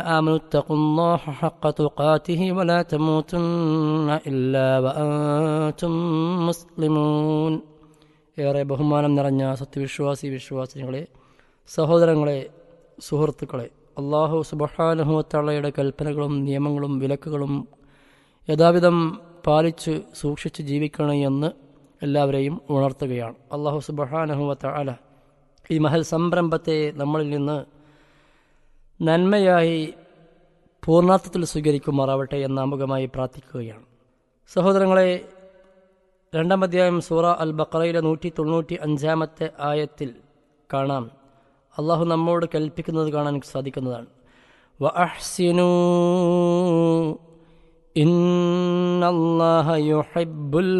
آمنوا اتقوا الله حق تقاته ولا تموتن إلا وأنتم مسلمون. ഏറെ ബഹുമാനം നിറഞ്ഞ വിശ്വാസികളെ, സഹോദരങ്ങളെ, സുഹൃത്തുക്കളെ, അല്ലാഹു സുബ്ഹാനഹു വ തആലയുടെ കൽപ്പനകളും നിയമങ്ങളും വിലക്കുകളും യഥാവിധം പാലിച്ച് സൂക്ഷിച്ച് ജീവിക്കണം എന്ന് എല്ലാവരെയും ഉണർത്തുകയാണ്. അല്ലാഹു സുബ്ഹാനഹു വ തആല ഈ മഹൽ സംരംഭത്തെ നമ്മളിൽ നിന്ന് നന്മയായി പൂർണ്ണത്വത്തിൽ സ്വീകരിക്കുമാറാവട്ടെ എന്ന് ആമുഖമായി പ്രാർത്ഥിക്കുകയാണ്. സഹോദരങ്ങളെ, 2-ാം അധ്യായം സൂറ അൽ ബഖറയിലെ 195-ാമത്തെ ആയത്തിൽ കാണാം, അള്ളാഹു നമ്മോട് കൽപ്പിക്കുന്നത് കാണാൻ സാധിക്കുന്നതാണ്. വഅഹ്സിനൂ ഇന്നല്ലാഹ യുഹിബ്ബുൽ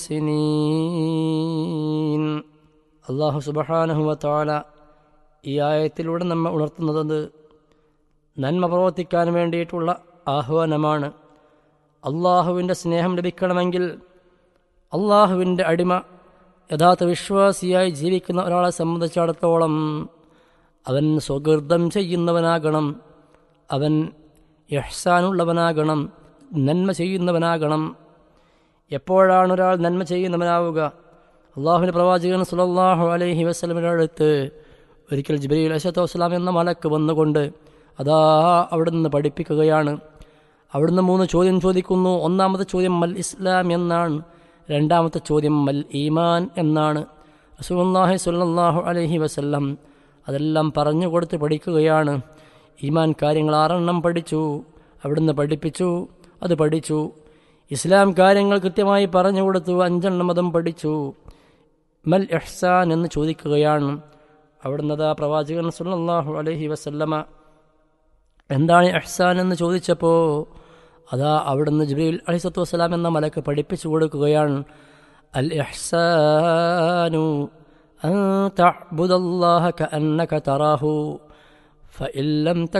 മുഹ്സിനീൻ. അല്ലാഹു സുബ്ഹാനഹു വ തആല ഈ ആയത്തിലൂടെ നമ്മെ ഉണർത്തുന്നത് നന്മ പ്രവർത്തിക്കാൻ വേണ്ടിയിട്ടുള്ള ആഹ്വാനമാണ്. അള്ളാഹുവിൻ്റെ സ്നേഹം ലഭിക്കണമെങ്കിൽ അള്ളാഹുവിൻ്റെ അടിമ യഥാർത്ഥ വിശ്വാസിയായി ജീവിക്കുന്ന ഒരാളെ സംബന്ധിച്ചിടത്തോളം അവൻ സ്വകൃതം ചെയ്യുന്നവനാകണം, അവൻ ഇഹ്സാനുള്ളവനാകണം, നന്മ ചെയ്യുന്നവനാകണം. എപ്പോഴാണ് ഒരാൾ നന്മ ചെയ്യുന്നവനാവുക? അള്ളാഹുവിൻ്റെ പ്രവാചകൻ സ്വല്ലല്ലാഹു അലൈഹി വസല്ലമയുടെ അടുത്ത് ഒരിക്കൽ ജിബ്രീൽ അലൈഹിസ്സലാം എന്ന മലക്ക് വന്നുകൊണ്ട് അവിടുന്ന് പഠിപ്പിക്കുകയാണ്. അവിടുന്ന് 3 ചോദ്യം ചോദിക്കുന്നു. ഒന്നാമത്തെ ചോദ്യം മൽ ഇസ്ലാം എന്നാണ്. രണ്ടാമത്തെ ചോദ്യം മൽ ഈമാൻ എന്നാണ്. റസൂലുള്ളാഹി സ്വല്ലല്ലാഹു അലൈഹി വസല്ലം അതെല്ലാം പറഞ്ഞു കൊടുത്ത് പഠിക്കുകയാണ്. ഈമാൻ കാര്യങ്ങൾ 6 പഠിച്ചു, അവിടുന്ന് പഠിപ്പിച്ചു, അത് പഠിച്ചു. ഇസ്ലാം കാര്യങ്ങൾ കൃത്യമായി പറഞ്ഞു കൊടുത്തു, 5 അതും പഠിച്ചു. മൽ ഇഹ്സാൻ എന്ന് ചോദിക്കുകയാണ്. അവിടുന്ന് പ്രവാചകൻ സ്വല്ലല്ലാഹു അലൈഹി വസല്ലമ എന്താണ് ഇഹ്സാൻ എന്ന് ചോദിച്ചപ്പോൾ അവിടുന്ന് ജിബ്രീൽ അലൈഹിസ്സലാത്തു വസ്സലാം എന്ന മലക്ക് പഠിപ്പിച്ചു കൊടുക്കുകയാണ്. അൽ ഇഹ്സാനു അൻ തഅ്ബുദല്ലാഹ കഅന്നക തറാഹു ഫഇൻ ലം